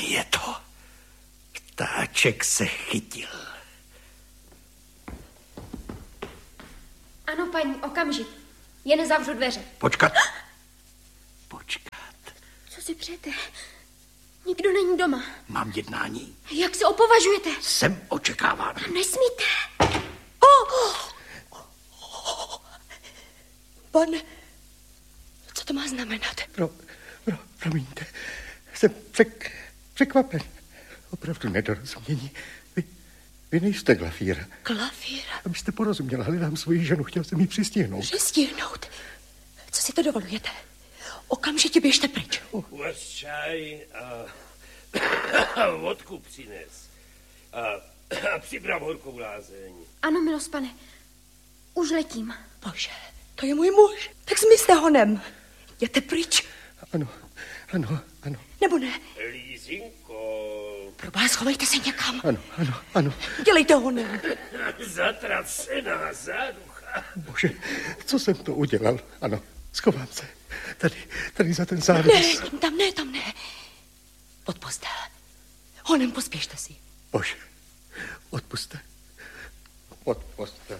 Je to. Ptáček se chytil. Ano, paní, okamžik. Jen zavřu dveře. Počkat. Co si přejete? Nikdo není doma. Mám jednání. Jak se opovažujete? Jsem očekáván. Nesmíte. Pane, co to má znamenat? Promiňte, jsem překvapen. Opravdu nedorozumění. Vy nejste Glafíra. Glafíra? Abyste porozuměla, hledám svoji ženu, chtěl jsem ji přistihnout. Přistihnout? Co si to dovolujete? Okamžitě běžte pryč. Uvař čaj a vodku přines. A připrav horkou lázeň. Ano, milost pane. Už letím. Bože, to je můj muž. Tak zmizte honem. Jděte pryč. Ano. Nebo ne? Lízinko. Probá, schovejte se někam. Ano. Dělejte honem. Zatracená záducha. Bože, co jsem to udělal? Ano, schovám se. Tady za ten závěs. Ne, tam ne. Pod postel. Honem pospěšte si. Bože, odpuste. Pod postel.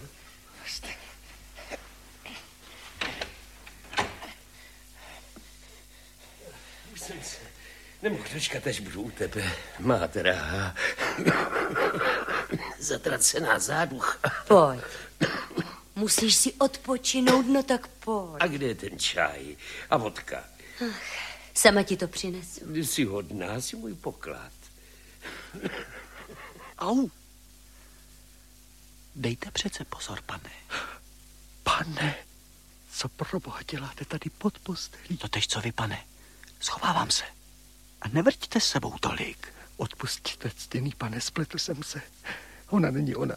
Už jsem se nemohl dočkat, až budu u tebe, má drahá. Zatracená záducha. Pojď. Musíš si odpočinout, no tak pojď. A kde je ten čaj a vodka? Sama ti to přinesu. Jsi hodná, jsi můj poklad. Au. Dejte přece pozor, pane. Pane, co pro boha děláte tady pod postelí? To tež co vy, pane. Schovávám se. A nevrťte s sebou tolik. Odpustíte, ctěný pane, spletl jsem se. Ona není ona.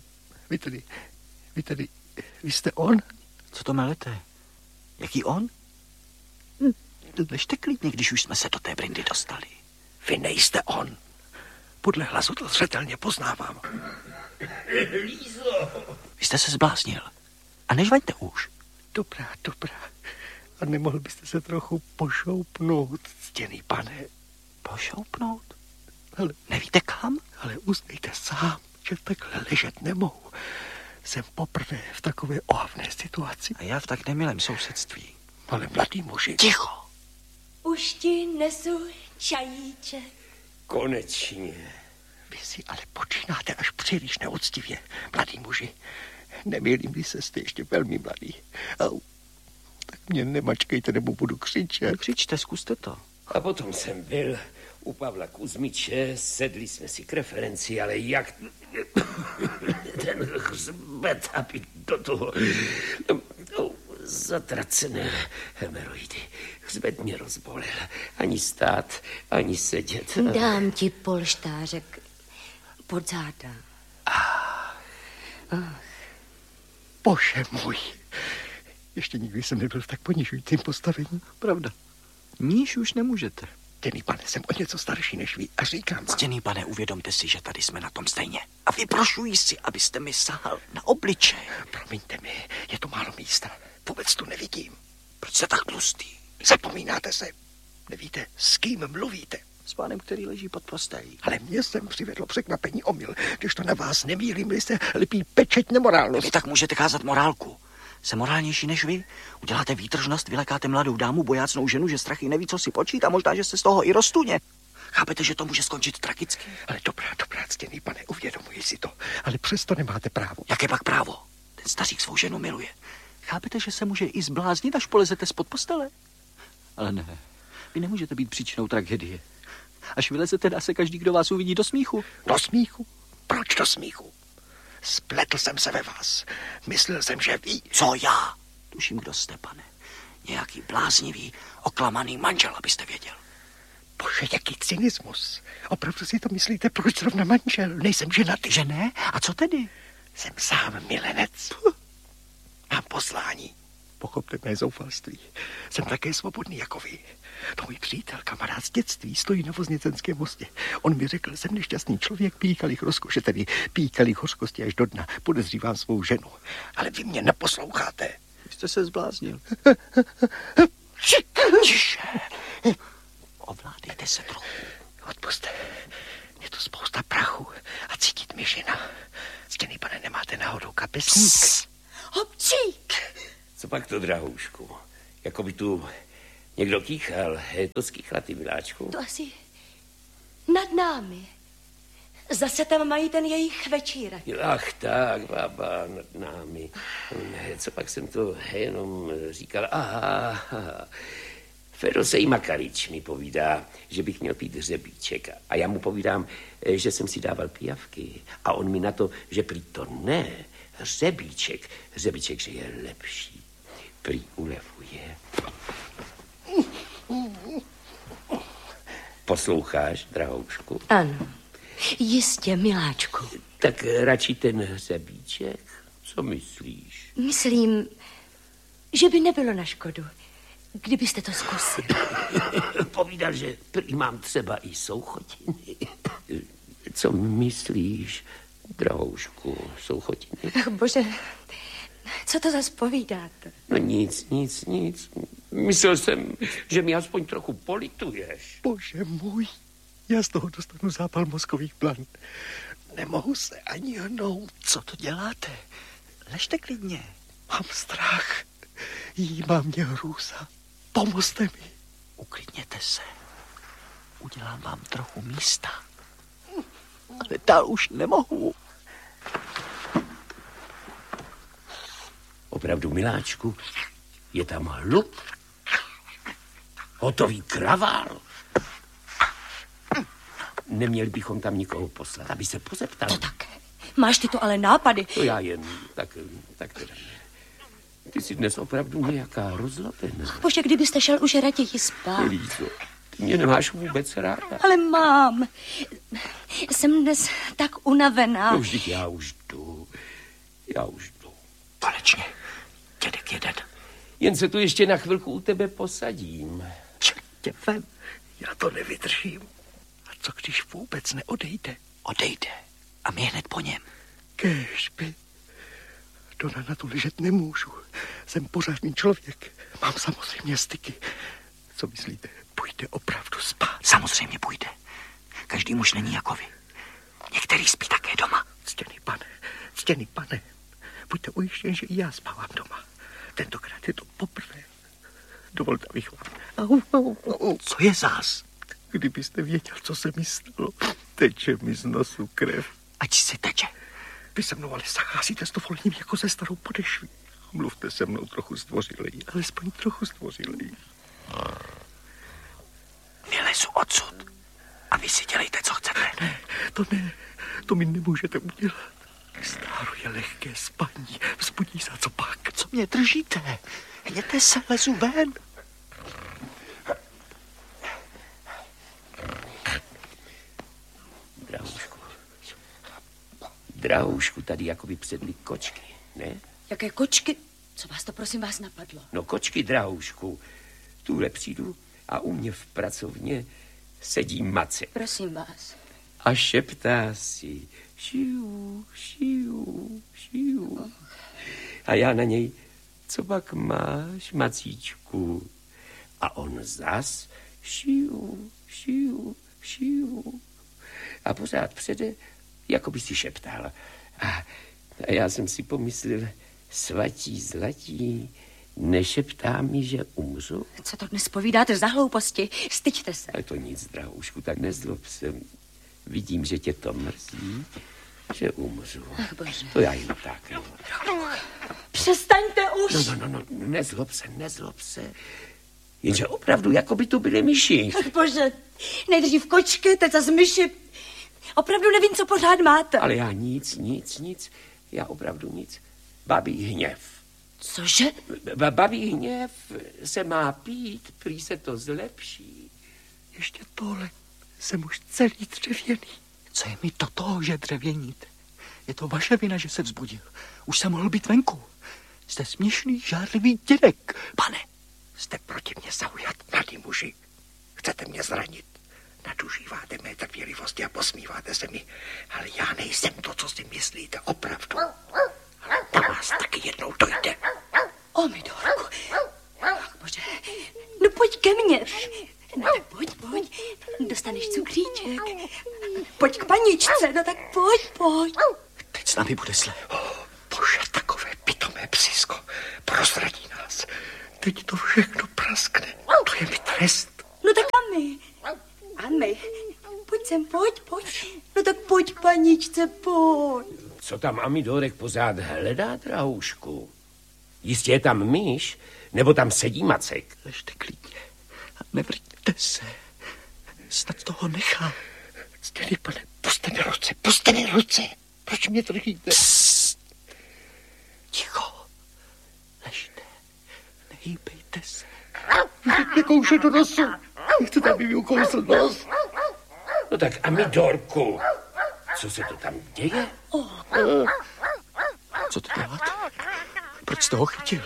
Vy jste on? Co to melete? Jaký on? Ležte klidně, když už jsme se do té brindy dostali. Vy nejste on. Podle hlasu to zřetelně poznávám. Lízo! Vy jste se zbláznil. A nežvaňte už. Dobrá. A nemohl byste se trochu pošoupnout, ctěný pane? Pošoupnout? Ale nevíte kam? Ale uznejte sám, že takhle ležet nemohu. Jsem poprvé v takové ohavné situaci. A já v tak nemilém sousedství. Ale mladý muži... Ticho! Už ti nesu čajíček. Konečně. Vy si ale počínáte až příliš neúctivě, mladý muži. Nemýlím-li se, jste ještě velmi mladý. Au. Tak mě nemačkejte, nebo budu křičet. Nekřičte, zkuste to. A potom jsem byl u Pavla Kuzmiče, sedli jsme si k referenci, ale jak ten hřbet, aby do toho zatracené hemeroidy. Hřbet mě rozbolel. Ani stát, ani sedět. Dám ti polštářek pod záda. Bože můj. Ještě nikdy jsem nebyl v tak ponižujícím postavení. Pravda. Níž už nemůžete. Ctěný pane, jsem o něco starší než vy a říkám vám. Ctěný pane, uvědomte si, že tady jsme na tom stejně. A vyprošuji si, abyste mi sahal na obličej. Promiňte mi, je to málo místa. Vůbec tu nevidím. Proč jste tak tlustý? Zapomínáte se. Nevíte, s kým mluvíte. S pánem, který leží pod postelí. Ale mě jsem přivedlo překvapení omyl, když to na vás nemýlím-li se lepí pečeť nemorálnost. Vy tak můžete kázat morálku. Jsem morálnější než vy? Uděláte výtržnost, vylekáte mladou dámu, bojácnou ženu, že strachy neví, co si počít a možná, že se z toho i roztuně. Chápete, že to může skončit tragicky? Ale dobrá, ctěný pane, uvědomuji si to. Ale přesto nemáte právo. Jaké pak právo? Ten stařík svou ženu miluje. Chápete, že se může i zbláznit, až polezete spod postele? Ale ne, vy nemůžete být příčinou tragédie. Až vylezete, dá se každý, kdo vás uvidí, do smíchu. Do smíchu? Proč do smíchu? Spletl jsem se ve vás. Myslel jsem, že vy... Co já? Tuším, kdo jste, pane. Nějaký bláznivý, oklamaný manžel, abyste věděl. Bože, jaký cynismus. Opravdu si to myslíte, proč zrovna manžel? Nejsem ženatý. Že ne? A co tedy? Jsem sám milenec. Mám poslání. Pochopte mé zoufalství. Jsem také svobodný jako vy. To můj přítel, kamarád z dětství, stojí na Vozněcenském mostě. On mi řekl, jsem nešťastný člověk, píkalich rozkoše, tedy píkalich hořkosti až do dna. Podezřívám svou ženu. Ale vy mě neposloucháte. Vy jste se zbláznil. Tiše. Ovládejte se trochu. Odpusťte. Je to spousta prachu a cítit myšina. Ctěný pane, nemáte náhodou kapesník? Hopčík! Co pak to, drahoušku? Jako by tu někdo kýchal. To skýchla ty, miláčku? To asi nad námi. Zase tam mají ten jejich večírek. Ach tak, baba, nad námi. Co pak jsem to jenom říkal? Aha. Ferosej Makarič mi povídá, že bych měl pít hřebíček. A já mu povídám, že jsem si dával pijavky. A on mi na to, že prý to ne, hřebíček, že je lepší. Prý ulevuje. Posloucháš, drahoušku? Ano, jistě, miláčku. Tak radši ten hřebíček? Co myslíš? Myslím, že by nebylo na škodu, kdybyste to zkusili. Povídal, že prý mám třeba i souchotiny. Co myslíš, drahoušku, souchotiny? Ach, bože, co to zas povídáte? No nic. Myslel jsem, že mi aspoň trochu polituješ. Bože můj, já z toho dostanu zápal mozkových plan. Nemohu se ani hnout. Co to děláte? Ležte klidně. Mám strach. Jímá mě hrůza. Pomozte mi. Uklidněte se. Udělám vám trochu místa. Ale dál už nemohu. Opravdu, miláčku, je tam hluk. Hotový kravál. Neměli bychom tam nikoho poslat, aby se pozeptal. To také. Máš ty to ale nápady. To já jen, tak teda. Ty jsi dnes opravdu nějaká rozlopená. Bože, kdybyste šel už raději spát. Lízo, ty mě nemáš vůbec ráda. Ale mám. Jsem dnes tak unavená. No vždyť já už jdu. Konečně. Dědek jeden. Jen se tu ještě na chvilku u tebe posadím. Tě ven. Já to nevydržím. A co když vůbec neodejde? Odejde. A my hned po něm. Kéžby. Dona na to ležet nemůžu. Jsem pořádný člověk. Mám samozřejmě styky. Co myslíte? Půjde opravdu spát? Samozřejmě půjde. Každý muž není jako vy. Některý spí také doma. Ctěný pane. Buďte ujištěn, že i já spávám doma. Tentokrát je to poprvé. Dovolte, abych vám... Au. Co je zás? Kdybyste věděl, co se mi stalo. Teče mi z nosu krev. Ať si teče. Vy se mnou ale zacházíte s dovolením jako se starou podešví. Mluvte se mnou trochu zdvořileji, alespoň trochu zdvořileji. Vylezu odsud a vy si dělejte, co chcete. Ne, to mi nemůžete udělat. Stáro je lehké spaní, vzbudí se, co pak? Co mě držíte? Hněte se, lezu ven. Drahoušku, tady jakoby předli kočky, ne? Jaké kočky? Co vás to, prosím vás, napadlo? No kočky, drahoušku. Tuhle přijdu a u mě v pracovně sedí Macek. Prosím vás. A šeptá si šiu, šiu, šiu. A já na něj, co pak máš, Macíčku? A on zas šiu, šiu, šiu. A pořád přede, jako by si šeptal. A já jsem si pomyslel, svatí zlatí, nešeptá mi, že umřu? Co to dnes povídáte za hlouposti? Styďte se. Ale to nic, drahoušku, tak nezlob se. Vidím, že tě to mrzí, že umřu. Ach, bože. To já jen tak. Přestaňte už. No, nezlob se. Jenže opravdu, jako by tu byly myši. Ach, bože, nejdřív kočky, teď zase myši. Opravdu nevím, co pořád máte. Ale já nic. Já opravdu nic. Babí hněv. Cože? Babí hněv se má pít, prý se to zlepší. Ještě tohle, jsem už celý dřevěný. Co je mi to toho, že dřevěníte? Je to vaše vina, že se vzbudil. Už jsem mohl být venku. Jste směšný, žárlivý dědek. Pane, jste proti mě zaujat, mladý muži. Chcete mě zranit. Nadužíváte mé trpělivosti a posmíváte se mi. Ale já nejsem to, co si myslíte, opravdu. Na vás taky jednou dojde. O, Midorku. Ach, bože. No pojď ke mně. No tak pojď. Dostaneš cukříček. Pojď k paničce, no tak pojď. Teď s námi bude zle. Bože, takové pitomé psísko. Prozradí nás. Teď to všechno praskne. To je mi trest. No tak Ami, pojď sem, pojď. No tak pojď k paničce, pojď. Co tam Amidorek pořád hledá, drahoušku? Jistě je tam myš, nebo tam sedí Macek. Ležte klidně a nevrťte se. Snad toho nechá. Ctěný pane, puste mi ruce. Proč mě držíte? Psst. Ticho. Ležte. Nehýbejte se. Nekouše do nosu. Chcete, aby mi ukousl nos? No tak Amidorku, co se to tam děje? Co to děláte? Proč jste ho chytil?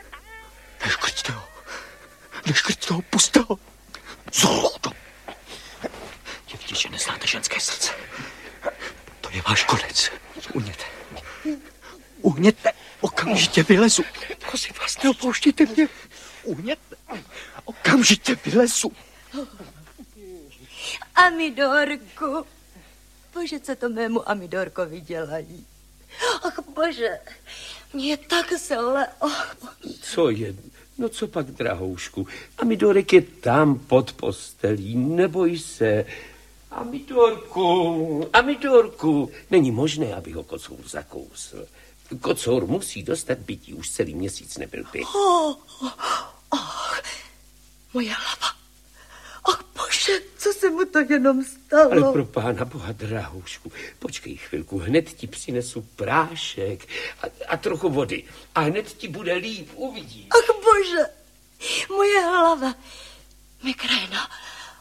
Neškrťte ho, puste ho. Zlodo. Je vidět, že neznáte ženské srdce. To je váš konec. Uhněte. Okamžitě vylezu. Prosím vás, neopouštějte mě. Uhněte. Okamžitě vylezu. Amidorku. Bože, co to mému Amidorkovi dělají. Ach, bože, mě je tak zle. Co je? No co pak, drahoušku? Amidorek je tam pod postelí, neboj se. Amidorku, není možné, aby ho kocour zakousl. Kocour musí dostat bytí, už celý měsíc nebyl pět. Moje hlava. Ach, bože, co se mu to jenom stalo? Ale pro pána boha, drahoušku, počkej chvilku, hned ti přinesu prášek a trochu vody. A hned ti bude líp, uvidíš. Ach, bože, moje hlava. Migréna.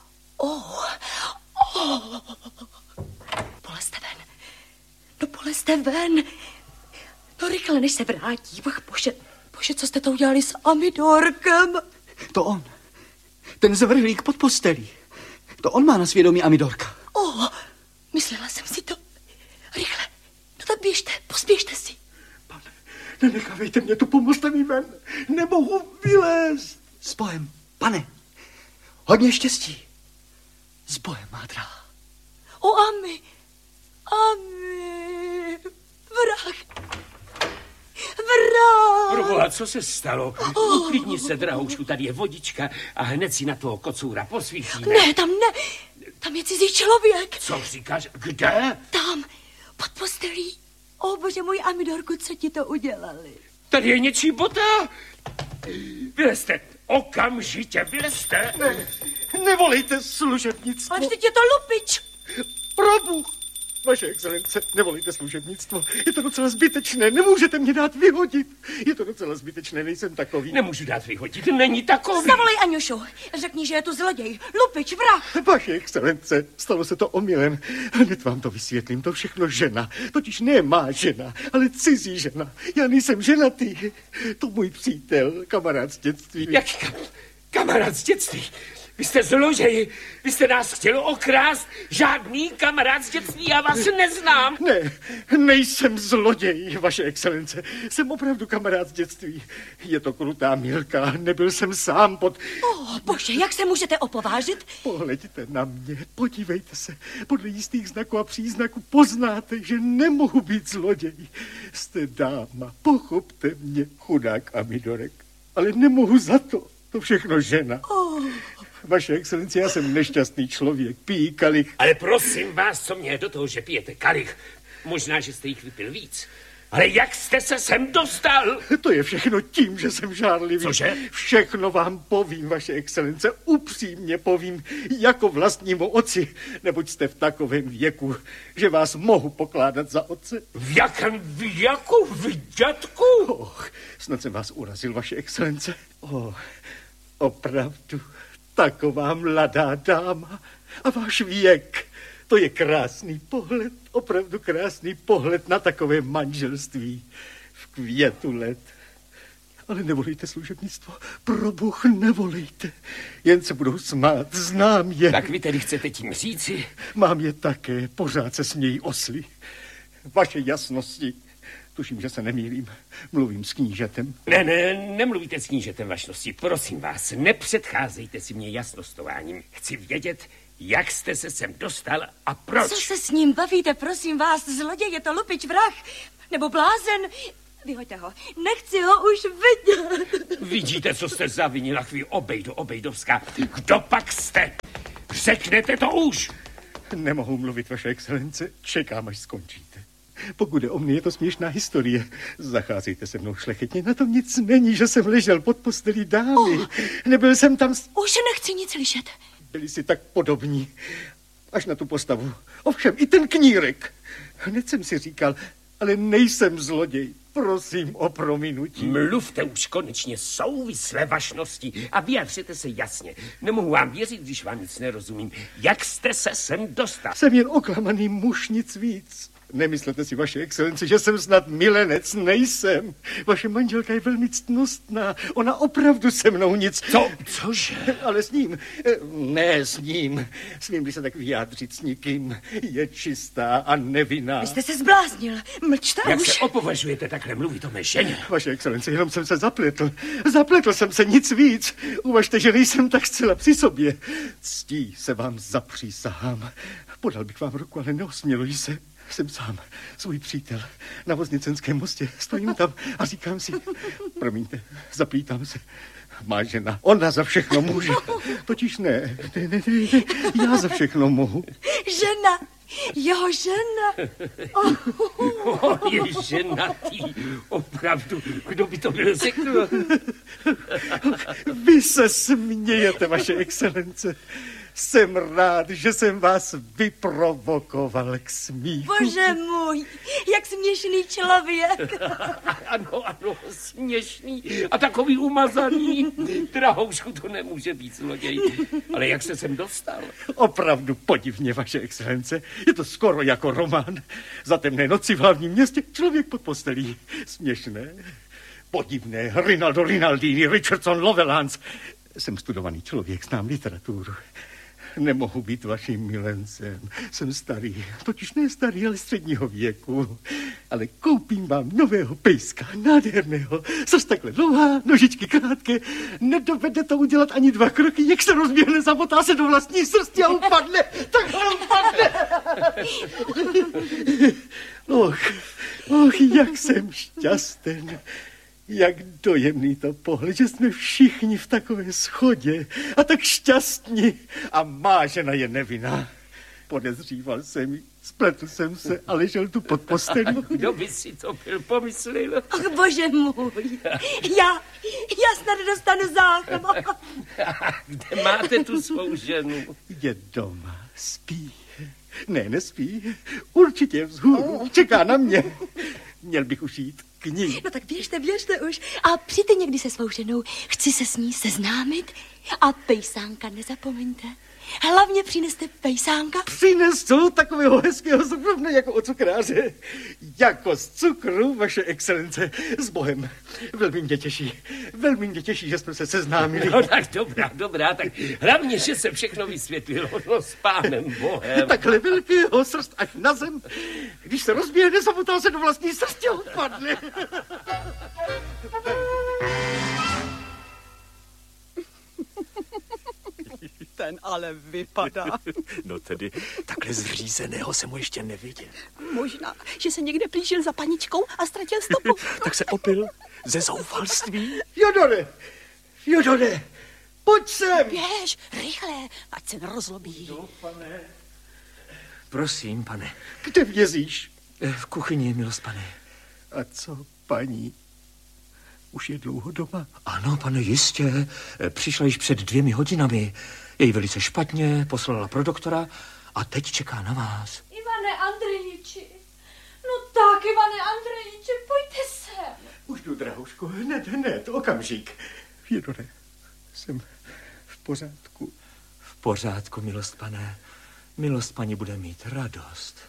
Polezte ven. No rychle, než se vrátí. Ach, bože, co jste to udělali s Amidorkem? To on. Ten zvrhlík pod postelí. To on má na svědomí Amidorka. Myslela jsem si to. Rychle, no tak běžte, pospěšte si. Pane, nenechávejte mě tu, pomozte mi ven. Nemohu vylézt. S Bohem, pane. Hodně štěstí. S Bohem, má drahá. Ami. Vrah. Proboha, co se stalo? Uklidni se, drahoušku, tady je vodička a hned si na toho kocoura posvítíme. Ne, tam je cizí člověk. Co říkáš? Kde? Tam, pod postelí. Bože můj Amidorku, co ti to udělali? Tady je něčí bota. Vylezte, okamžitě vylezte. Ne, nevolejte služebnictvo. Ale vždyť je to lupič. Probůh. Vaše excelence, nevolejte služebnictvo. Je to docela zbytečné, nemůžete mě dát vyhodit. Je to docela zbytečné, nejsem takový. Nemůžu dát vyhodit, není takový. Zavolej Aňušu, řekni, že je tu zloděj, lupič, vrah. Vaše excelence, stalo se to omylem. Hned vám to vysvětlím, to všechno žena. Totiž ne má žena, ale cizí žena. Já nejsem ženatý. To můj přítel, kamarád z dětství. Jaký kamarád z dětství? Vy jste zloději, vy jste nás chtěli okrást, žádný kamarád z dětství, já vás neznám. Ne, nejsem zloděj, vaše excelence, jsem opravdu kamarád z dětství. Je to krutá mýlka, nebyl jsem sám pod... Bože, jak se můžete opovážit? Pohleďte na mě, podívejte se, podle jistých znaků a příznaků poznáte, že nemohu být zloděj. Jste dáma, pochopte mě, chudák Amidorek, ale nemohu za to. To všechno žena. Vaše excelenci, já jsem nešťastný člověk, pijí kalich. Ale prosím vás, co mě do toho, že pijete kalich? Možná, že jste jich vypil víc. Ale jak jste se sem dostal? To je všechno tím, že jsem žárlivý. Cože? Všechno vám povím, vaše excelence, upřímně povím, jako vlastnímu otci, neboť jste v takovém věku, že vás mohu pokládat za otce. V jakém věku, vy dětku? Snad jsem vás urazil, vaše excelence. Opravdu, taková mladá dáma a váš věk. To je krásný pohled, opravdu krásný pohled na takové manželství v květu let. Ale nevolejte služebnictvo, pro Bůh nevolejte. Jen se budou smát, znám je. Tak vy tedy chcete tím říci? Mám je také, pořád se smějí osly. Vaše jasnosti, Tuším, že se nemýlím. Mluvím s knížetem. Nemluvíte s knížetem, vašnosti. Prosím vás, nepředcházejte si mě jasnostováním. Chci vědět, jak jste se sem dostal a proč. Co se s ním bavíte, prosím vás? Zloděj, je to lupič, vrah nebo blázen. Vyhoďte ho, nechci ho už vidět. Vidíte, co jste zavinila, chví Obejdovská. Kdo pak jste? Řeknete to už. Nemohu mluvit, vaše excelence. Čekám, až skončíte. Pokud je o mě, je to směšná historie. Zacházejte se mnou šlechetně. Na tom nic není, že jsem ležel pod postelí dámy. Nebyl jsem tam... Už nechci nic slyšet. Byli si tak podobní. Až na tu postavu. Ovšem, i ten knírek. Hned jsem si říkal, ale nejsem zloděj. Prosím o prominutí. Mluvte už konečně souvislé, vašnosti, a vyjadřete se jasně. Nemohu vám věřit, když vám nic nerozumím. Jak jste se sem dostal? Jsem jen oklamaný muž, nic víc. Nemyslete si, vaše excelence, že jsem snad milenec, nejsem. Vaše manželka je velmi ctnostná. Ona opravdu se mnou nic... Cože? Ale s ním, ne s ním. Smím-li se tak vyjádřit s nikým. Je čistá a nevinná. Vy jste se zbláznil. Mlčte Jak už. se opovažujete takhle mluvit o mé ženě? Vaše excelence, jenom jsem se zapletl. Zapletl jsem se, nic víc. Uvažte, že nejsem tak zcela při sobě. Ctí se vám zapřísahám. Podal bych vám ruku, ale neosměluji se. Jsem sám, svůj přítel, na Voznicenském mostě. Stojím tam a říkám si, promiňte, zaplítám se. Má žena, ona za všechno může. Totiž ne, já za všechno mohu. Žena, jeho žena. On je ženatý, opravdu, kdo by to byl řekl? Vy se smějete, vaše excelence. Jsem rád, že jsem vás vyprovokoval k smíchu. Bože můj, jak směšný člověk. Ano, směšný a takový umazaný. Drahoušku, to nemůže být zloděj. Ale jak se sem dostal? Opravdu podivně, vaše excelence. Je to skoro jako román. Za temné noci v hlavním městě člověk pod postelí. Směšné, podivné. Rinaldini, Richardson, Lovelace. Jsem studovaný člověk, znám literaturu. Nemohu být vaším milencem. Jsem starý, totiž ne starý, ale středního věku. Ale koupím vám nového pejska, nádherného. Srst takhle dlouhá, nožičky krátké. Nedovede to udělat ani 2 kroky, jak se rozběhne, zamotá se do vlastní srsti a upadne. Takhle upadne. Och, jak jsem šťasten. Jak dojemný to pohled, že jsme všichni v takové shodě a tak šťastní. A má žena je nevinná. Podezříval jsem ji, spletl jsem se a ležel tu pod postelí. Kdo by si to byl pomyslel? Ach, bože můj, já snad dostanu záchvat. Kde máte tu svou ženu? Je doma, spí. Ne, nespí. Určitě vzhůru, čeká na mě. Měl bych už jít k ní. No tak běžte už. A přijďte někdy se svou ženou. Chci se s ní seznámit. A pejsánka nezapomeňte. Hlavně přineste pejsánka. Přinesu takového hezkého zrovna jako od cukráře. Jako z cukru, vaše excelence. S Bohem. Velmi mě těší, že jsme se seznámili. No tak dobrá, tak hlavně, že se všechno vysvětlilo, no s pánem Bohem. Takhle velkého, srst až na zem. Když se rozběhne, zamotá se do vlastní srsti a upadne. Ten ale vypadá. No tedy, takhle zřízeného jsem ho ještě neviděl. Možná, že se někde plížil za paničkou a ztratil stopu. Tak se opil ze zoufalství. Fjodore, pojď sem. Běž, rychle, ať se nerozlobí. No, pane. Prosím, pane. Kde vězíš? V kuchyni, milost pane. A co, paní? Už je dlouho doma? Ano, pane, jistě. Přišla již před 2 hodinami. Je jí velice špatně, poslala pro doktora a teď čeká na vás. Ivane Andrejiči, no tak, Ivane Andrejiči, pojďte sem. Už jdu, drahoušku, hned, okamžik. Fjodore, jsem v pořádku. V pořádku, milost pane. Milost paní bude mít radost.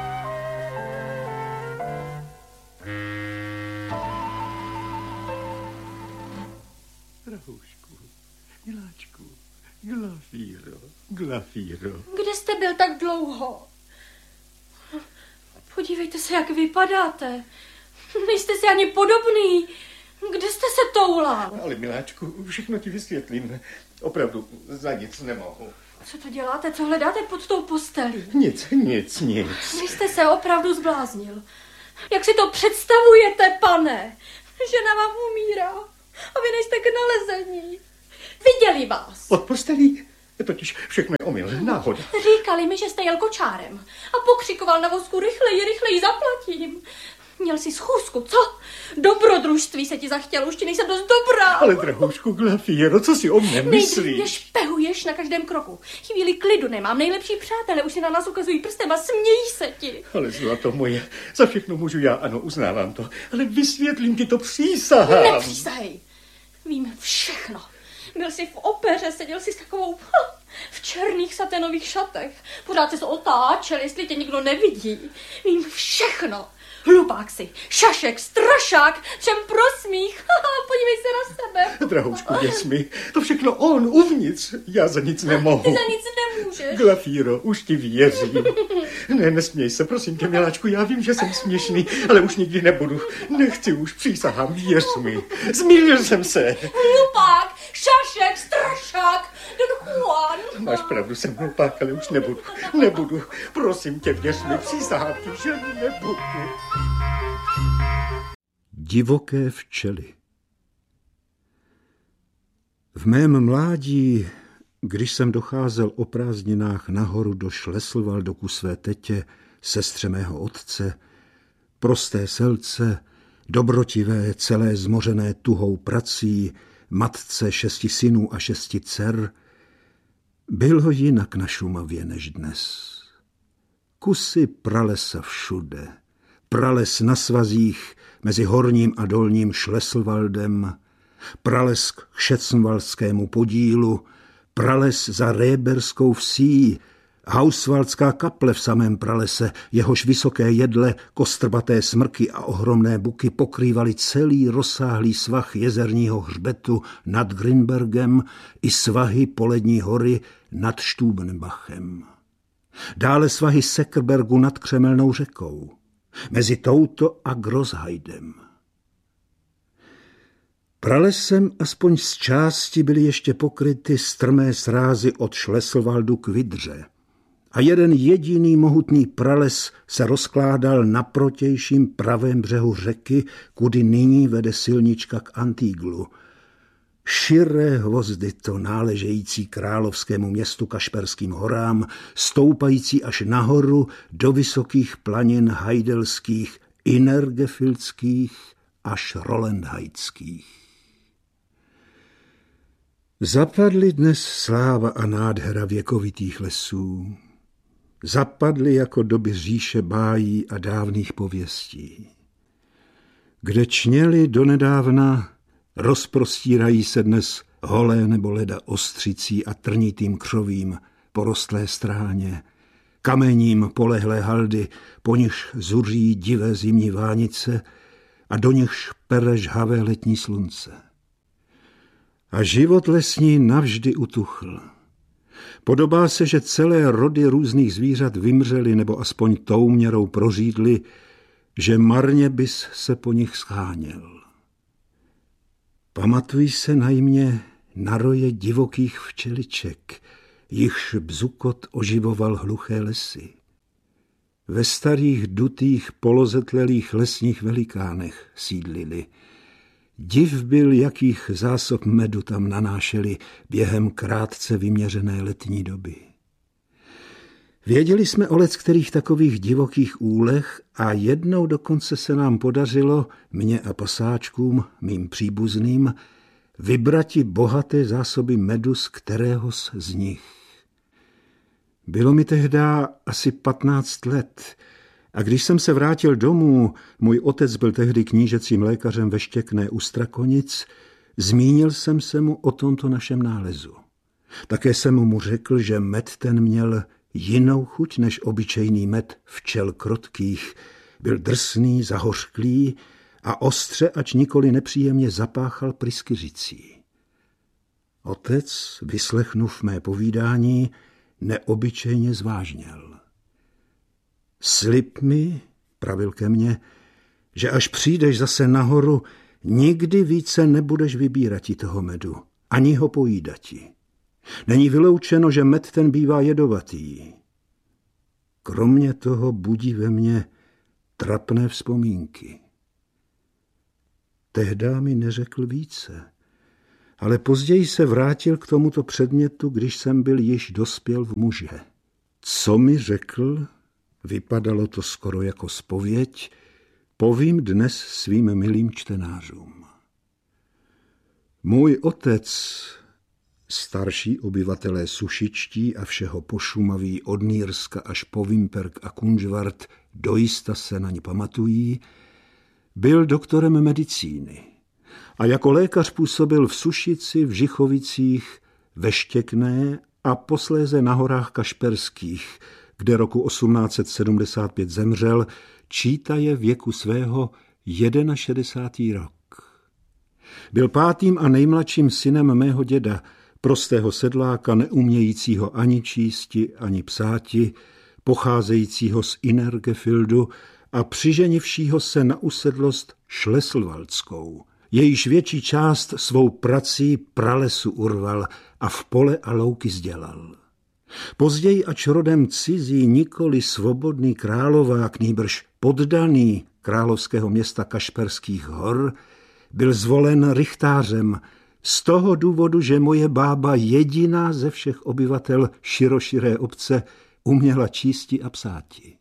Drahoušku, miláčku, Glafíro. Kde jste byl tak dlouho? Podívejte se, jak vypadáte. Nejste si ani podobný. Kde jste se toulal? Ale miláčku, všechno ti vysvětlím. Opravdu za nic nemohu. Co to děláte? Co hledáte pod tou postelí? Nic. Vy jste se opravdu zbláznil. Jak si to představujete, pane? Žena vám umírá a vy nejste k nalezení. Viděli vás. Pod postelí? Totiž všechno je omyl, náhoda. Říkali mi, že jste jel kočárem a pokřikoval na vozku rychleji zaplatím. Měl jsi schůzku, co? Dobrodružství se ti zachtělo, už ti nejsem dost dobrá. Ale drahoušku Glafíro, co si o mně myslíš? Mě špehuješ na každém kroku. Chvíli klidu nemám, nejlepší přátelé už si na nás ukazují prstem a smějí se ti. Ale zlato moje, za všechno můžu já, ano, uznávám to. Ale vysvětlím ti to, přísahám. Nepřísahej. Vím všechno. Byl jsi v opeře, seděl jsi s takovou v černých saténových šatech. Pořád jsi se otáčel, jestli tě nikdo nevidí. Vím všechno. Hlupák si, šašek, strašák, všem prosmích. Podívej se na sebe. Drahoušku, věř mi, to všechno on uvnitř. Já za nic nemohu. Ty za nic nemůžeš. Glafíro, už ti věřím. Ne, nesměj se, prosím tě, miláčku, já vím, že jsem směšný, ale už nikdy nebudu. Nechci už, přísahám, věř mi. Zmýlil jsem se. Hlupák, šašek, strašák, Don Juan. Máš pravdu, jsem hlupák, ale už nebudu. Prosím tě, věř mi, přísahám ti, že nebudu. Divoké včely. V mém mládí, když jsem docházel o prázdninách nahoru do Šleslvaldu ku své tetě, sestře mého otce, prosté selce, dobrotivé, celé zmořené tuhou prací, matce 6 synů a 6 dcer, bylo jinak na Šumavě než dnes. Kusy pralesa všude, prales na svazích mezi horním a dolním Šleslvaldem, prales k Šecnvaldskému podílu, prales za Réberskou vsí, Hausvaldská kaple v samém pralese, jehož vysoké jedle, kostrbaté smrky a ohromné buky pokrývaly celý rozsáhlý svah jezerního hřbetu nad Grinbergem i svahy Polední hory nad Stubenbachem. Dále svahy Seckerbergu nad Křemelnou řekou, mezi touto a Grossheidem. Pralesem aspoň z části byly ještě pokryty strmé srázy od Šleslvaldu k Vidře a jeden jediný mohutný prales se rozkládal na protějším pravém břehu řeky, kudy nyní vede silnička k Antiglu. Širé hvozdy to náležející královskému městu Kašperským horám, stoupající až nahoru do vysokých planin heidelských, inergefildských až rolandheidských. Zapadly dnes sláva a nádhera věkovitých lesů. Zapadly jako doby říše bájí a dávných pověstí. Kde čněly donedávna, rozprostírají se dnes holé nebo leda ostřicí a trnitým křovím porostlé stráně, kamením polehlé haldy, po nichž zuří divé zimní vánice a do nichž pere žhavé letní slunce. A život lesní navždy utuchl. Podobá se, že celé rody různých zvířat vymřely nebo aspoň tou měrou prořídly, že marně bys se po nich scháněl. Pamatuj se najmě na roje divokých včeliček, jichž bzukot oživoval hluché lesy. Ve starých dutých polozetlelých lesních velikánech sídlili. Div byl, jakých zásob medu tam nanášeli během krátce vyměřené letní doby. Věděli jsme o leckterých takových divokých úlech a jednou dokonce se nám podařilo, mně a pasáčkům, mým příbuzným, vybrati bohaté zásoby medu z kteréhos z nich. Bylo mi tehdy asi 15 let a když jsem se vrátil domů, můj otec byl tehdy knížecím lékařem ve Štěkné u Strakonic, zmínil jsem se mu o tomto našem nálezu. Také jsem mu řekl, že med ten měl jinou chuť než obyčejný med včel krotkých, byl drsný, zahořklý a ostře, ač nikoli nepříjemně zapáchal pryskyřicí. Otec, vyslechnув mé povídání, neobyčejně zvážněl. Slib mi, pravil ke mně, že až přijdeš zase nahoru, nikdy více nebudeš vybírati toho medu, ani ho pojídati. Není vyloučeno, že med ten bývá jedovatý. Kromě toho budí ve mně trapné vzpomínky. Tehdá mi neřekl více, ale později se vrátil k tomuto předmětu, když jsem byl již dospěl v muže. Co mi řekl, vypadalo to skoro jako zpověď, povím dnes svým milým čtenářům. Můj otec, starší obyvatelé Sušičtí a všeho pošumaví od Nýrska až po Vimperk a Kunžvart dojista se na ně pamatují, byl doktorem medicíny a jako lékař působil v Sušici, v Žichovicích, ve Štěkné a posléze na horách Kašperských, kde roku 1875 zemřel, čítaje věku svého 61. rok. Byl 5. a nejmladším synem mého děda, prostého sedláka, neumějícího ani čísti, ani psáti, pocházejícího z Innergefildu a přiženivšího se na usedlost Šleslvaldskou. Jejíž větší část svou prací pralesu urval a v pole a louky sdělal. Později, ač rodem cizí, nikoli svobodný královák, nýbrž poddaný královského města Kašperských hor, byl zvolen rychtářem z toho důvodu, že moje bába jediná ze všech obyvatel široširé obce uměla čísti a psáti.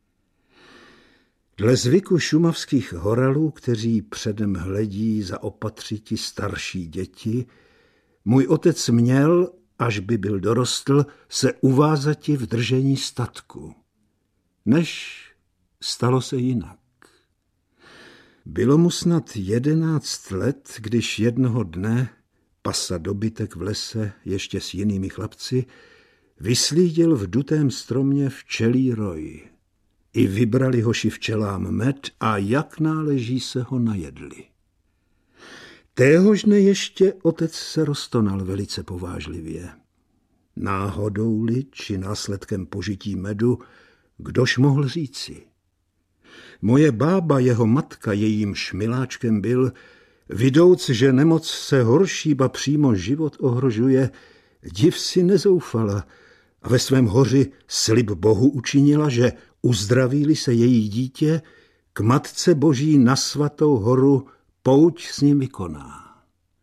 Dle zvyku šumavských horalů, kteří předem hledí zaopatřiti starší děti, můj otec měl, až by byl dorostl, se uvázati v držení statku. Než stalo se jinak. Bylo mu snad 11 let, když jednoho dne pasa dobytek v lese ještě s jinými chlapci vyslídil v dutém stromě včelí roj. I vybrali hoši včelám med a jak náleží se ho najedli. Téhož dne ještě otec se roztonal velice povážlivě. Náhodou-li či následkem požití medu, kdož mohl říci. Moje bába, jeho matka, jejímž miláčkem byl, vidouc, že nemoc se horší, ba přímo život ohrožuje, div si nezoufala a ve svém hoři slib Bohu učinila, že uzdraví-li se její dítě, k Matce Boží na svatou horu pouť s ním vykoná.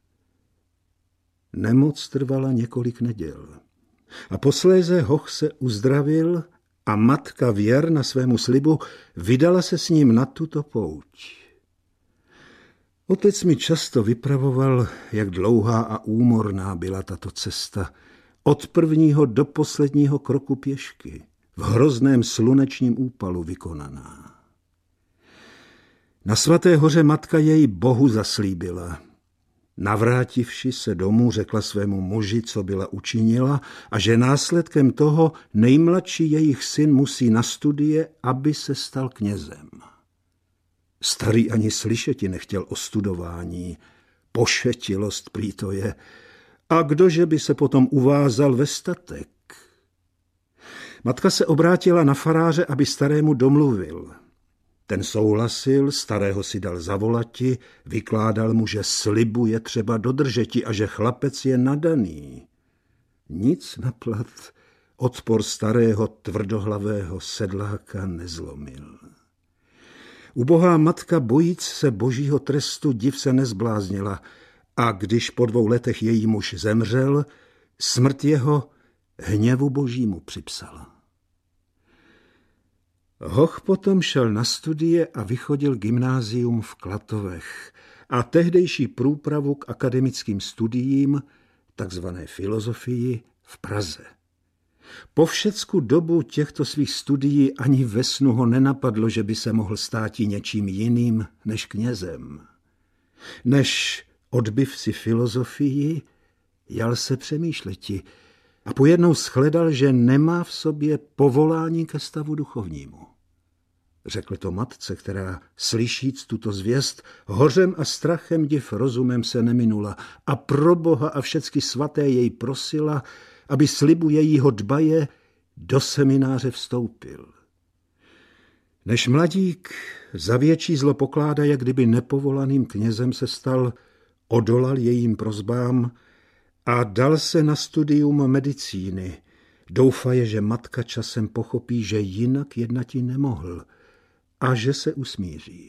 Nemoc trvala několik neděl a posléze hoch se uzdravil a matka věrna svému slibu vydala se s ním na tuto pouť. Otec mi často vypravoval, jak dlouhá a úmorná byla tato cesta, od prvního do posledního kroku pěšky, v hrozném slunečním úpalu vykonaná. Na svaté hoře matka jej Bohu zaslíbila. Navrátivši se domů, řekla svému muži, co byla učinila, a že následkem toho nejmladší jejich syn musí na studie, aby se stal knězem. Starý ani slyšeti nechtěl o studování, pošetilost prý to je, a kdože by se potom uvázal ve statek. Matka se obrátila na faráře, aby starému domluvil. Ten souhlasil, starého si dal zavolati, vykládal mu, že slibu je třeba dodržeti a že chlapec je nadaný. Nic naplat odpor starého tvrdohlavého sedláka nezlomil. Ubohá matka, bojíc se božího trestu, div se nezbláznila a když po 2 letech její muž zemřel, smrt jeho hněvu božímu připsala. Hoch potom šel na studie a vychodil gymnázium v Klatovech a tehdejší průpravu k akademickým studiím, takzvané filozofii, v Praze. Po všecku dobu těchto svých studií ani ve snu ho nenapadlo, že by se mohl státi něčím jiným než knězem. Než odbyv si filozofii, jal se přemýšleti a pojednou shledal, že nemá v sobě povolání ke stavu duchovnímu. Řekl to matce, která, slyšíc tuto zvěst, hořem a strachem div rozumem se neminula a pro Boha a všecky svaté jej prosila, aby slibu jejího dbaje do semináře vstoupil. Než mladík za větší zlo pokládá, jak kdyby nepovolaným knězem se stal, odolal jejím prosbám a dal se na studium medicíny. Doufaje, že matka časem pochopí, že jinak jednati nemohl a že se usmíří.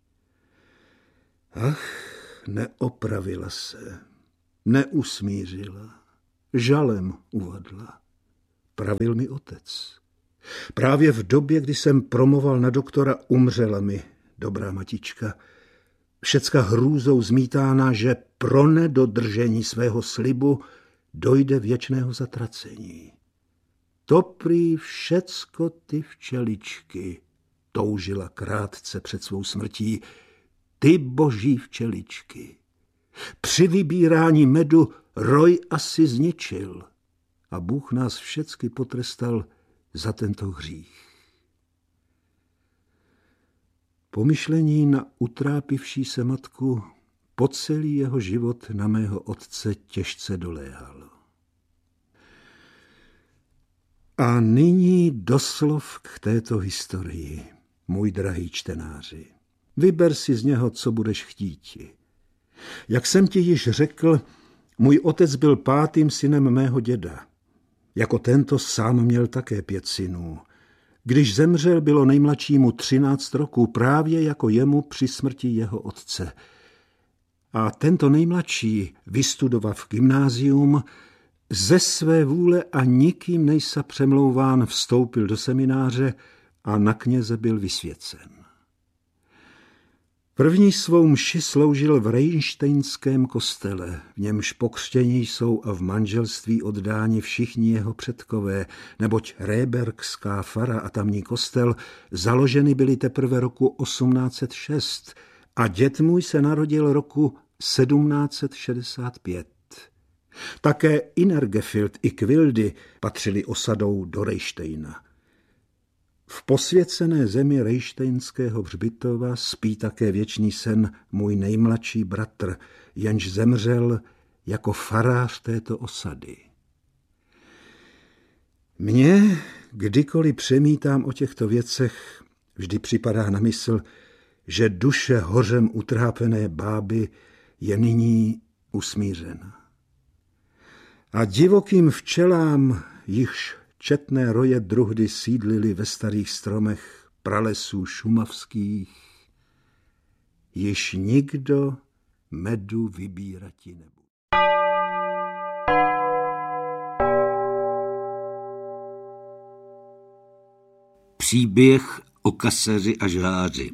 Ach, neopravila se, neusmířila, žalem uvadla. Pravil mi otec. Právě v době, kdy jsem promoval na doktora, umřela mi dobrá matička. Všecka hrůzou zmítána, že pro nedodržení svého slibu dojde věčného zatracení. To prý všecko ty včeličky, toužila krátce před svou smrtí, ty boží včeličky. Při vybírání medu roj asi zničil a Bůh nás všecky potrestal za tento hřích. Pomyšlení na utrápivší se matku po celý jeho život na mého otce těžce doléhalo. A nyní doslov k této historii, můj drahý čtenáři. Vyber si z něho, co budeš chtíti. Jak jsem ti již řekl, můj otec byl 5. synem mého děda. Jako tento sám měl také 5 synů. Když zemřel, bylo nejmladšímu 13 roků, právě jako jemu při smrti jeho otce. A tento nejmladší, vystudovav gymnázium, ze své vůle a nikým nejsa přemlouván vstoupil do semináře a na kněze byl vysvěcen. První svou mši sloužil v Rejnštejnském kostele, v němž pokřtění jsou a v manželství oddáni všichni jeho předkové, neboť Rébergská fara a tamní kostel založeny byly teprve roku 1806 a dět můj se narodil roku 1765. Také Innergefild i Quildy patřili osadou do Rejštejna. V posvěcené zemi Rejštejnského hřbitova spí také věčný sen můj nejmladší bratr, jenž zemřel jako farář této osady. Mně, kdykoliv přemítám o těchto věcech, vždy připadá na mysl, že duše hořem utrápené báby je nyní usmířena. A divokým včelám, jichž četné roje druhdy sídlily ve starých stromech pralesů šumavských, již nikdo medu vybírati nebude. Příběh o kasaři a žháři.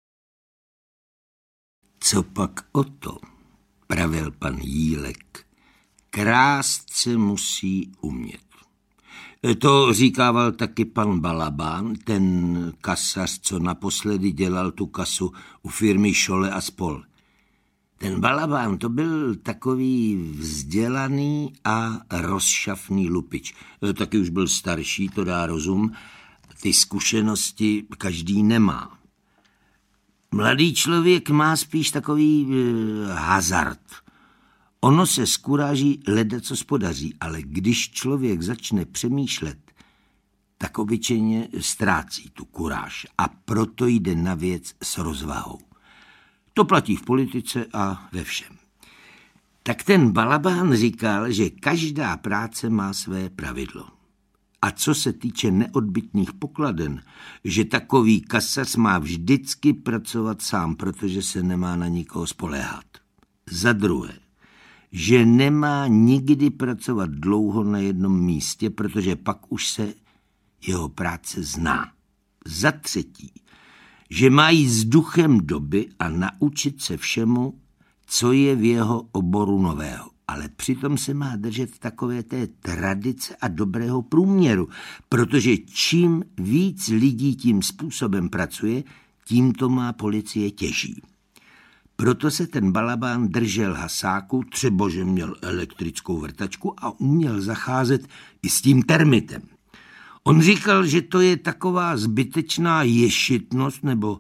Co pak o to, pravil pan Jílek, krást se musí umět. To říkával taky pan Balabán, ten kasař, co naposledy dělal tu kasu u firmy Šole a spol. Ten Balabán to byl takový vzdělaný a rozšafný lupič. Taky už byl starší, to dá rozum. Ty zkušenosti každý nemá. Mladý člověk má spíš takový hazard. Ono se z kuráží ledaco spodaří, ale když člověk začne přemýšlet, tak obyčejně ztrácí tu kuráž a proto jde na věc s rozvahou. To platí v politice a ve všem. Tak ten Balabán říkal, že každá práce má své pravidlo. A co se týče neodbytných pokladen, že takový kasař má vždycky pracovat sám, protože se nemá na nikoho spoléhat. Za druhé, že nemá nikdy pracovat dlouho na jednom místě, protože pak už se jeho práce zná. Za třetí, že má jít s duchem doby a naučit se všemu, co je v jeho oboru nového. Ale přitom se má držet takové té tradice a dobrého průměru, protože čím víc lidí tím způsobem pracuje, tím to má policie těží. Proto se ten Balabán držel hasáku, třeba že měl elektrickou vrtačku a uměl zacházet i s tím termitem. On říkal, že to je taková zbytečná ješitnost nebo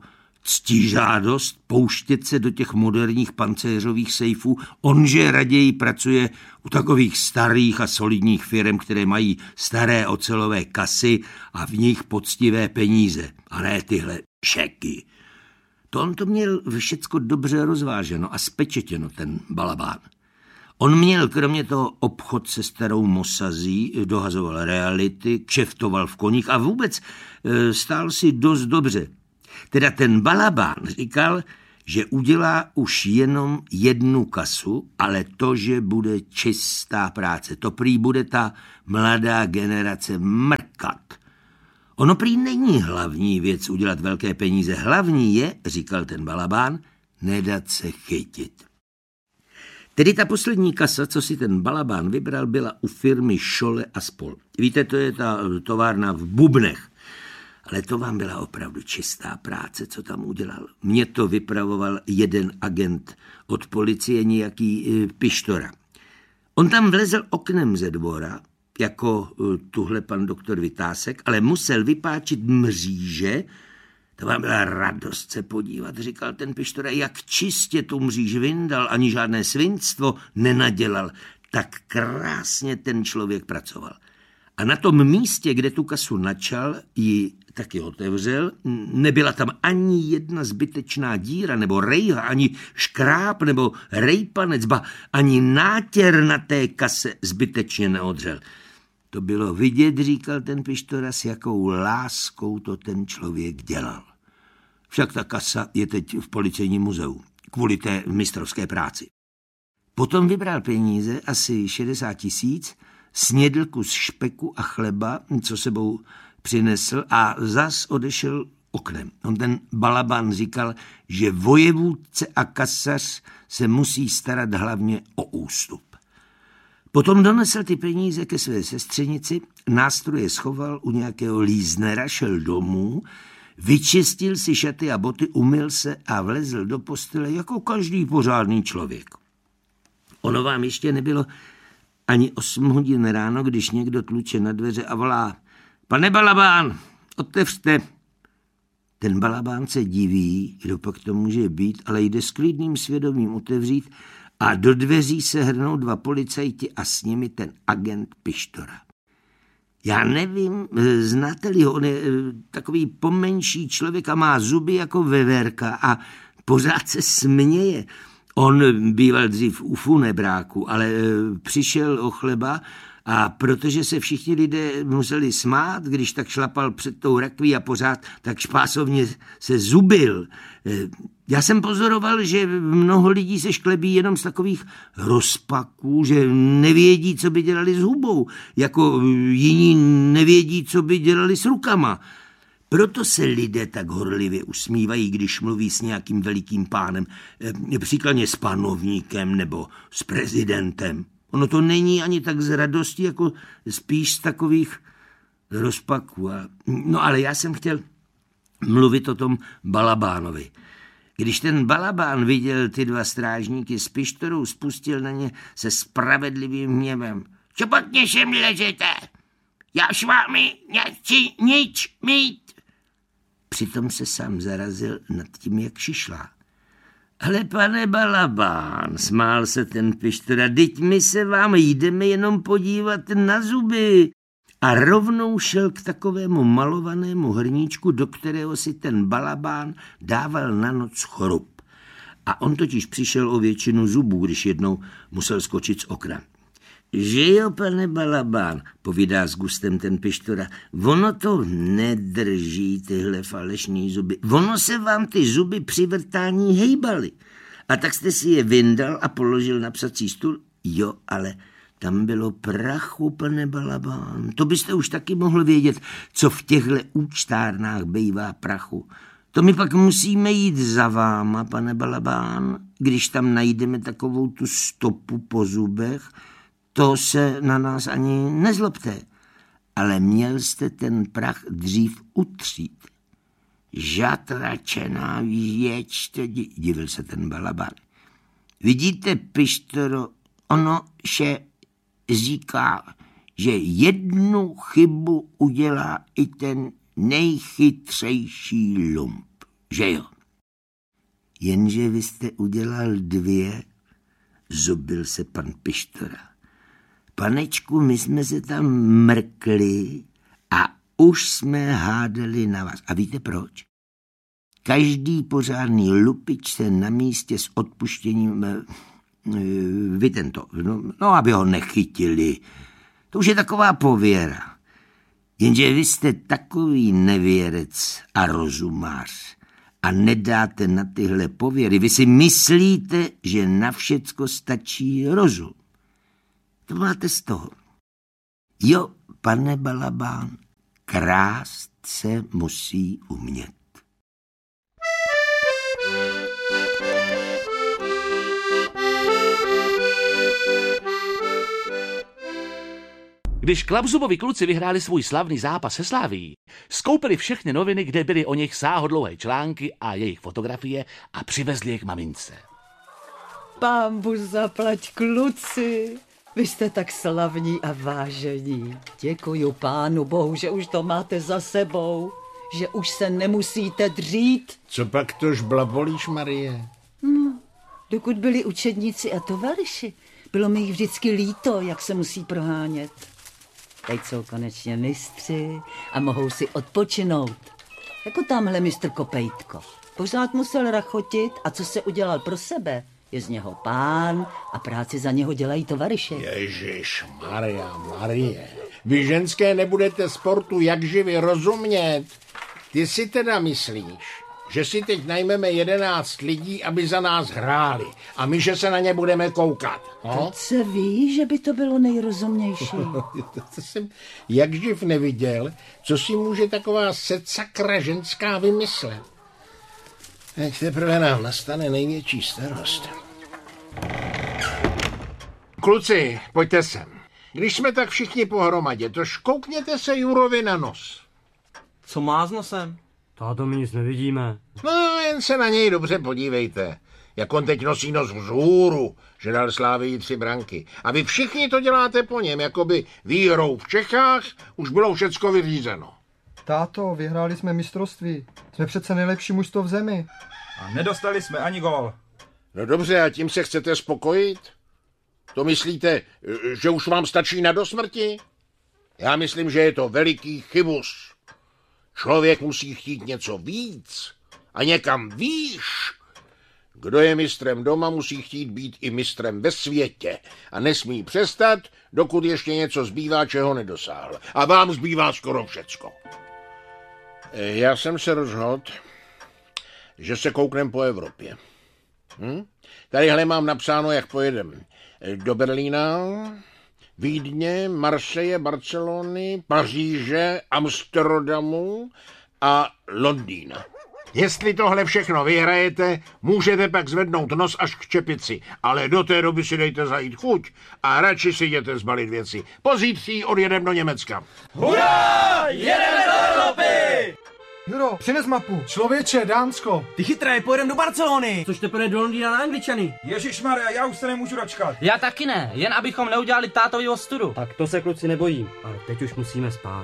ctižádost pouštět se do těch moderních pancéřových sejfů. Onže raději pracuje u takových starých a solidních firem, které mají staré ocelové kasy a v nich poctivé peníze, a ne tyhle šeky. To on to měl všecko dobře rozváženo a spečetěno, ten Balabán. On měl kromě toho obchod se starou Mosazí, dohazoval reality, kšeftoval v koních a vůbec stál si dost dobře. Teda ten Balabán říkal, že udělá už jenom jednu kasu, ale to, že bude čistá práce. To prý bude ta mladá generace mrkat. Ono prý není hlavní věc udělat velké peníze. Hlavní je, říkal ten Balabán, nedat se chytit. Tedy ta poslední kasa, co si ten Balabán vybral, byla u firmy Šole a spol. Víte, to je ta továrna v Bubnech. Ale to vám byla opravdu čistá práce, co tam udělal. Mně to vypravoval jeden agent od policie, nějaký Pištora. On tam vlezl oknem ze dvora, jako tuhle pan doktor Vytásek, ale musel vypáčit mříže. To vám byla radost se podívat, říkal ten Pištora, jak čistě tu mříž vyndal, ani žádné svinstvo nenadělal. Tak krásně ten člověk pracoval. A na tom místě, kde tu kasu načal, ji taky otevřel. Nebyla tam ani jedna zbytečná díra, nebo rejha, ani škráb, nebo rejpanec, ba ani nátěr na té kase zbytečně neodřel. To bylo vidět, říkal ten Pištora, s jakou láskou to ten člověk dělal. Však ta kasa je teď v policejním muzeu, kvůli té mistrovské práci. Potom vybral peníze, asi 60 000, snědl kus špeku a chleba, co sebou přinesl, a zas odešel oknem. On ten Balabán říkal, že vojevůdce a kasař se musí starat hlavně o ústup. Potom donesl ty peníze ke své sestřenici, nástroje schoval u nějakého líznera, šel domů, vyčistil si šaty a boty, umyl se a vlezl do postele jako každý pořádný člověk. Ono vám ještě nebylo ani 8 hodin ráno, když někdo tluče na dveře a volá: Pane Balabán, otevřte. Ten Balabán se diví, kdo pak to může být, ale jde s klidným svědomím otevřít a do dveří se hrnou 2 policajti a s nimi ten agent Pištora. Já nevím, znáte-li ho, on je takový pomenší člověk a má zuby jako veverka a pořád se směje. On býval dřív u funebráku, ale přišel o chleba a protože se všichni lidé museli smát, když tak šlapal před tou rakví a pořád tak špásovně se zubil. Já jsem pozoroval, že mnoho lidí se šklebí jenom z takových rozpaků, že nevědí, co by dělali s hubou, jako jiní nevědí, co by dělali s rukama. Proto se lidé tak horlivě usmívají, když mluví s nějakým velikým pánem, příkladně s panovníkem nebo s prezidentem. Ono to není ani tak z radosti, jako spíš z takových rozpaků. No ale já jsem chtěl mluvit o tom Balabánovi. Když ten Balabán viděl ty 2 strážníky s Pištorou, spustil na ně se spravedlivým hněvem. Čo pak něčem ležete? Já s vámi nechci nič mít. Přitom se sám zarazil nad tím, jak šišlá. Ale pane Balabán, smál se ten Pištora, dyť my se vám jdeme jenom podívat na zuby. A rovnou šel k takovému malovanému hrníčku, do kterého si ten Balabán dával na noc chrup. A on totiž přišel o většinu zubů, když jednou musel skočit z okna. Že jo, pane Balabán, povídá s gustem ten Pištora, ono to nedrží tyhle falešní zuby. Ono se vám ty zuby při vrtání hejbaly. A tak jste si je vyndal a položil na psací stůl. Jo, ale tam bylo prachu, pane Balabán. To byste už taky mohl vědět, co v těchto účtárnách bejvá prachu. To my pak musíme jít za váma, pane Balabán, když tam najdeme takovou tu stopu po zubech. To se na nás ani nezlobte, ale měl jste ten prach dřív utřít. Žatračená věč, divil se ten Balabán. Vidíte, Pištoro, ono se říká, že jednu chybu udělá i ten nejchytřejší lump, že jo? Jenže vy jste udělal 2, zubil se pan Pištora. Panečku, my jsme se tam mrkli a už jsme hádali na vás. A víte proč? Každý pořádný lupič se na místě s odpuštěním no, aby ho nechytili. To už je taková pověra. Jenže vy jste takový nevěrec a rozumář a nedáte na tyhle pověry. Vy si myslíte, že na všecko stačí rozum. To máte z toho. Jo, pane Balabán, krást se musí umět. Když Klapzubovi kluci vyhráli svůj slavný zápas se Slavií, skoupili všechny noviny, kde byly o nich sáhodlouhé články a jejich fotografie a přivezli je k mamince. Pánbůh zaplať, kluci, vy jste tak slavní a vážení. Děkuju Pánu Bohu, že už to máte za sebou, že už se nemusíte dřít. Co pak tož blabolíš, Marie? No, dokud byli učedníci a tovaryši, bylo mi jich vždycky líto, jak se musí prohánět. Teď jsou konečně mistři a mohou si odpočinout. Jako tamhle mistr Kopejtko. Pořád musel rachotit a co se udělal pro sebe, je z něho pán a práci za něho dělají tovaryši. Ježiš, Marie, vy ženské nebudete sportu jak živě rozumět. Ty si teda myslíš, že si teď najmeme 11 lidí, aby za nás hráli a my, že se na ně budeme koukat. No? Teď se ví, že by to bylo nejrozumnější. To jsem jak živ neviděl, co si může taková secakra ženská vymyslet. Teď teprve nám nastane největší starost. Kluci, pojďte sem. Když jsme tak všichni pohromadě, to škoukněte se Jurovi na nos. Co má s nosem? Táto, my nic nevidíme. No, jen se na něj dobře podívejte. Jak on teď nosí nos vzhůru, že dal Slávii 3 branky. A vy všichni to děláte po něm, jako by výhrou v Čechách už bylo všecko vyřízeno. Táto, vyhráli jsme mistrovství. Jsme přece nejlepší mužstvo v zemi. A nedostali jsme ani gól. No dobře, a tím se chcete spokojit? To myslíte, že už vám stačí na dosmrti? Já myslím, že je to veliký chybus. Člověk musí chtít něco víc a někam výš. Kdo je mistrem doma, musí chtít být i mistrem ve světě a nesmí přestat, dokud ještě něco zbývá, čeho nedosáhl. A vám zbývá skoro všecko. Já jsem se rozhodl, že se kouknem po Evropě. Tadyhle mám napsáno, jak pojedem do Berlína, Vídně, Marseille, Barcelony, Paříže, Amsterdamu a Londýna. Jestli tohle všechno vyhrajete, můžete pak zvednout nos až k čepici, ale do té doby si dejte zajít chuť a radši si jděte zbalit věci. Pozítří odjedem do Německa. Hurá! Jedeme do Evropy! Juro, přines mapu. Člověče, Dánsko. Ty chytré, pojedem do Barcelony. Což teprve do Londýna na Angličany. Ježišmarja, já už se nemůžu dočkat. Já taky ne, jen abychom neudělali tátovi ostudu. Tak to se, kluci, nebojím, ale teď už musíme spát.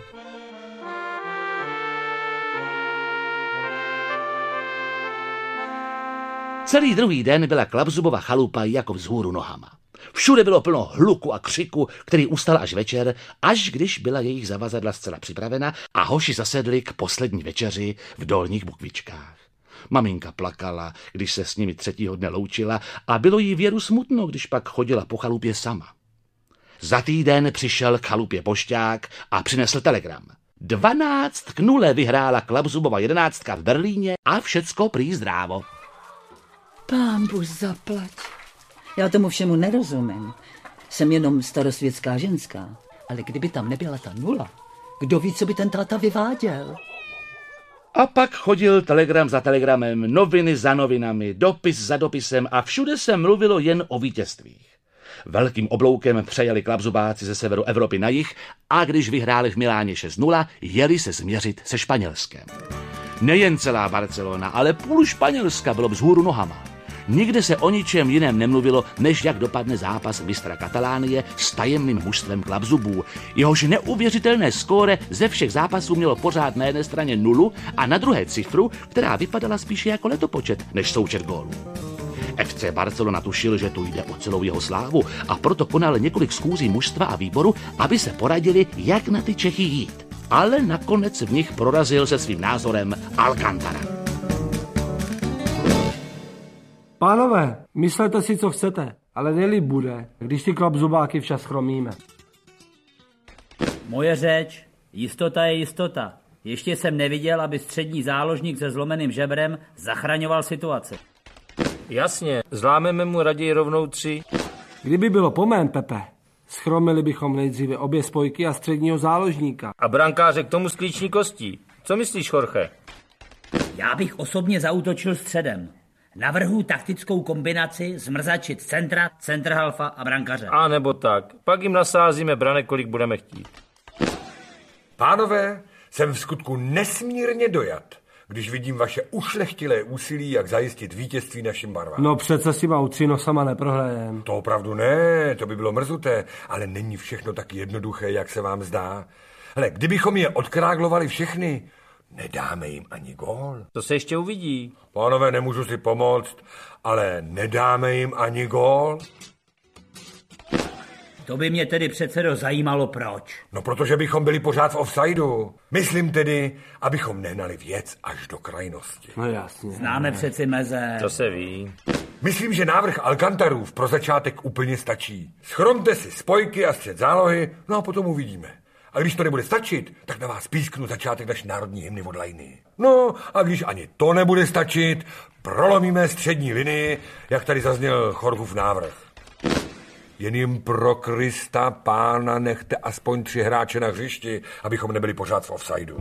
Celý druhý den byla Klapzubova chalupa jako vzhůru nohama. Všude bylo plno hluku a křiku, který ustal až večer, až když byla jejich zavazadla zcela připravena a hoši zasedli k poslední večeři v Dolních Bukvičkách. Maminka plakala, když se s nimi 3. dne loučila a bylo jí Věru smutno, když pak chodila po chalupě sama. Za týden přišel k chalupě pošťák a přinesl telegram. 12-0 vyhrála Klapzubova 11 v Berlíně a všecko prý zdrávo. Pánbůh zaplať. Já tomu všemu nerozumím. Jsem jenom starosvětská ženská. Ale kdyby tam nebyla ta 0, kdo ví, co by ten táta vyváděl? A pak chodil telegram za telegramem, noviny za novinami, dopis za dopisem a všude se mluvilo jen o vítězstvích. Velkým obloukem přejeli Klapzubáci ze severu Evropy na jih a když vyhráli v Miláně 6-0, jeli se změřit se Španělskem. Nejen celá Barcelona, ale půl Španělska bylo vzhůru nohama. Nikde se o ničem jiném nemluvilo, než jak dopadne zápas mistra Katalánie s tajemným mužstvem Klapzubů. Jehož neuvěřitelné skóre ze všech zápasů mělo pořád na jedné straně 0 a na druhé cifru, která vypadala spíše jako letopočet než součet gólů. FC Barcelona tušil, že tu jde o celou jeho slávu a proto konal několik schůzí mužstva a výboru, aby se poradili, jak na ty Čechy jít. Ale nakonec v nich prorazil se svým názorem Alcántara. Pánové, myslete si, co chcete, ale nelíp bude, když ty klapzubáky včas chromíme. Moje řeč, jistota je jistota. Ještě jsem neviděl, aby střední záložník se zlomeným žebrem zachraňoval situaci. Jasně, zlámeme mu raději rovnou 3. Kdyby bylo po mém, Pepe, schromili bychom nejdříve obě spojky a středního záložníka. A brankáře k tomu s klíční kostí. Co myslíš, Jorge? Já bych osobně zaútočil středem. Navrhuji taktickou kombinaci zmrzačit centra, centrhalfa a brankaře. A nebo tak. Pak jim nasázíme branek, kolik budeme chtít. Pánové, jsem v skutku nesmírně dojat, když vidím vaše ušlechtilé úsilí, jak zajistit vítězství našim barvám. No přece si mám 3 nosama neprohlejem. To opravdu ne, to by bylo mrzuté, ale není všechno tak jednoduché, jak se vám zdá. Hele, kdybychom je odkráglovali všechny, nedáme jim ani gól. To se ještě uvidí. Pánové, nemůžu si pomoct, ale nedáme jim ani gól. To by mě tedy předsedo zajímalo proč. No protože bychom byli pořád v offsideu. Myslím tedy, abychom nehnali věc až do krajnosti. No jasně. Známe přeci meze. To se ví. Myslím, že návrh Alcántarův pro začátek úplně stačí. Schromte si spojky a střed zálohy, no a potom uvidíme. A když to nebude stačit, tak na vás písknu začátek naší národní hymny od Lajny. No a když ani to nebude stačit, prolomíme střední linii, jak tady zazněl Jorgův návrh. Jen jim pro Krista pána nechte aspoň 3 hráče na hřišti, abychom nebyli pořád v offsideu.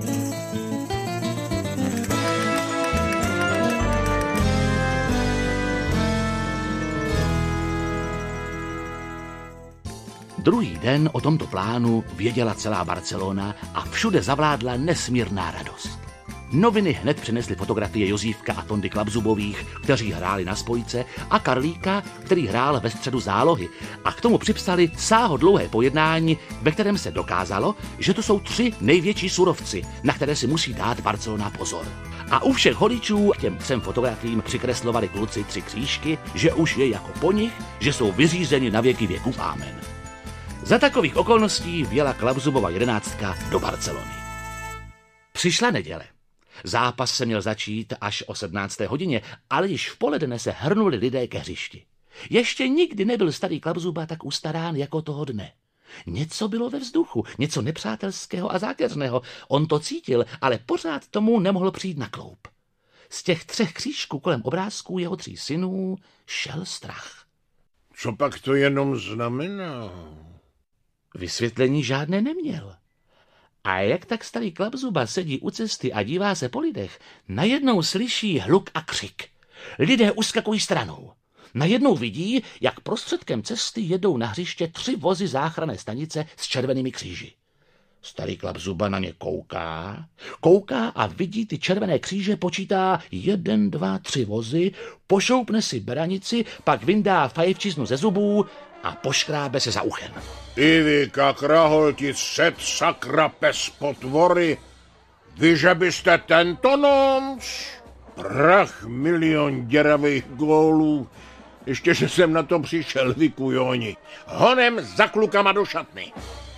Druhý den o tomto plánu věděla celá Barcelona a všude zavládla nesmírná radost. Noviny hned přinesly fotografie Jozívka a Tondy Klapzubových, kteří hráli na spojce, a Karlíka, který hrál ve středu zálohy, a k tomu připsali sáhodlouhé pojednání, ve kterém se dokázalo, že to jsou 3 největší surovci, na které si musí dát Barcelona pozor. A u všech holičů těm 3 fotografiím přikreslovali kluci 3 křížky, že už je jako po nich, že jsou vyřízeni na věky věků. Amen. Za takových okolností vjela Klapzubova 11 do Barcelony. Přišla neděle. Zápas se měl začít až o 17. hodině, ale již v poledne se hrnuli lidé ke hřišti. Ještě nikdy nebyl starý Klapzuba tak ustarán jako toho dne. Něco bylo ve vzduchu, něco nepřátelského a zákeřného. On to cítil, ale pořád tomu nemohl přijít na kloub. Z těch 3 křížků kolem obrázků jeho 3 synů šel strach. Co pak to jenom znamená? Vysvětlení žádné neměl. A jak tak starý Klapzuba sedí u cesty a dívá se po lidech, najednou slyší hluk a křik. Lidé uskakují stranou. Najednou vidí, jak prostředkem cesty jedou na hřiště 3 vozy záchranné stanice s červenými kříži. Starý Klapzuba na ně kouká a vidí ty červené kříže, počítá 1, 2, 3 vozy, pošoupne si beranici, pak vyndá fajfčiznu ze zubů a poškrábe se za uchem. I vy, jak raholti, set sakra pes potvory, vy, že byste tento noc? Prach milion děravých gólů, ještě, že jsem na to přišel, vy kujoni. Honem za klukama do šatny.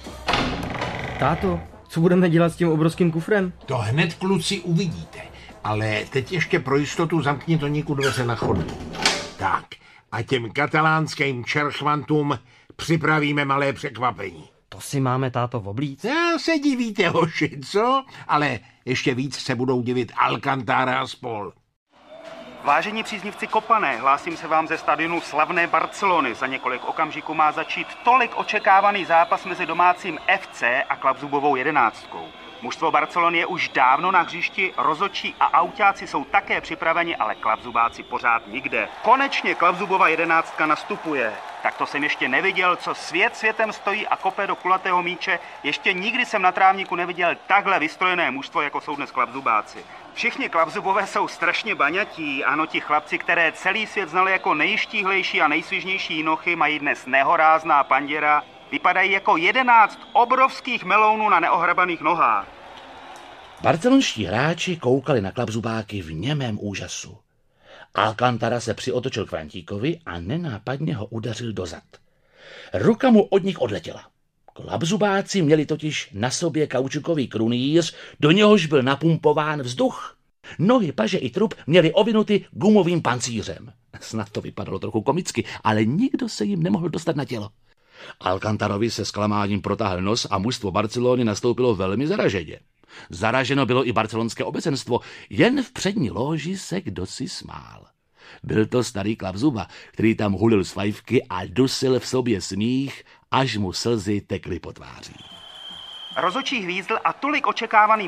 Táto, co budeme dělat s tím obrovským kufrem? To hned, kluci, uvidíte. Ale teď ještě pro jistotu zamkni Toníku dveře na chodbu. Tak, a těm katalánským čerchvantům připravíme malé překvapení. To si máme, táto, oblíct? No, se divíte, hoši, co? Ale ještě víc se budou divit Alcántara a spol. Vážení příznivci kopané, hlásím se vám ze stadionu slavné Barcelony. Za několik okamžiků má začít tolik očekávaný zápas mezi domácím FC a Klapzubovou 11. Mužstvo Barcelony je už dávno na hřišti, rozhodčí a autáci jsou také připraveni, ale Klapzubáci pořád nikde. Konečně Klapzubova 11 nastupuje. Tak to jsem ještě neviděl, co svět světem stojí a kope do kulatého míče. Ještě nikdy jsem na trávníku neviděl takhle vystrojené mužstvo, jako jsou dnes Klapzubáci. Všichni Klapzubové jsou strašně baňatí, ano, ti chlapci, které celý svět znali jako nejštíhlejší a nejsvižnější jinochy, mají dnes nehorázná panděra. Vypadají jako 11 obrovských melounů na neohrabaných nohách. Barcelonští hráči koukali na Klapzubáky v němém úžasu. Alcantara se přiotočil k Frantíkovi a nenápadně ho udeřil do zad. Ruka mu od nich odletěla. Klapzubáci měli totiž na sobě kaučukový krunýř, do něhož byl napumpován vzduch. Nohy, paže i trup měli ovinuty gumovým pancířem. Snad to vypadalo trochu komicky, ale nikdo se jim nemohl dostat na tělo. Alcantarovi se zklamáním protáhl nos a mužstvo Barcelony nastoupilo velmi zaraženě. Zaraženo bylo i barcelonské obecenstvo, jen v přední lóži se kdosi smál. Byl to starý Klapzuba, který tam hulil z fajfky a dusil v sobě smích, až mu slzy tekly po tváří. Rozhodčí hvízdl a tolik očekávaný